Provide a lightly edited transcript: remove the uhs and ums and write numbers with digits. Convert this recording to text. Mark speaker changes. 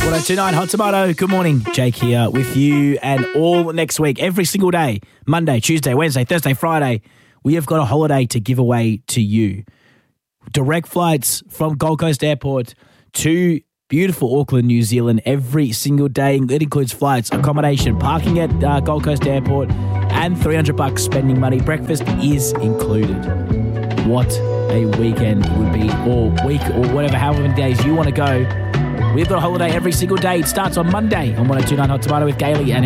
Speaker 1: 1029 Hot Tomato. Good morning. Jake here with you, and all next week, every single day, Monday, Tuesday, Wednesday, Thursday, Friday, we have got a holiday to give away to you. Direct flights from Gold Coast Airport to beautiful Auckland, New Zealand, every single day. It includes flights, accommodation, parking at Gold Coast Airport, and $300 spending money. Breakfast is included. What a weekend it would be, or week, or whatever, however many days you want to go. We've got a holiday every single day. It starts on Monday on 1029 Hot Tomato with Gailey and